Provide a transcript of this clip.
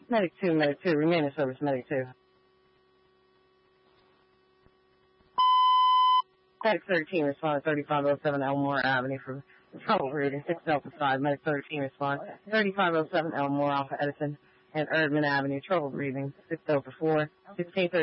Medic 2, remain in service, Medic 2. Medic 13, respond 3507 Elmore Avenue for trouble reading 6 Delta 5. Medic 13, respond 3507 Elmore Alpha Edison and Erdman Avenue, trouble reading 6 Delta 4, 1630.